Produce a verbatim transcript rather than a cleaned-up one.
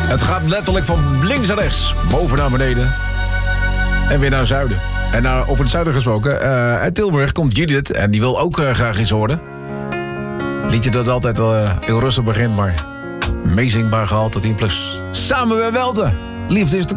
Het gaat letterlijk van links naar rechts, boven naar beneden. En weer naar zuiden. En nou, over het zuiden gesproken, uh, uit Tilburg komt Judith en die wil ook uh, graag iets horen. Liedje dat altijd wel uh, heel rustig begint, maar meezingbaar gehaald tot tien plus. Samen bij Welte. Liefde is de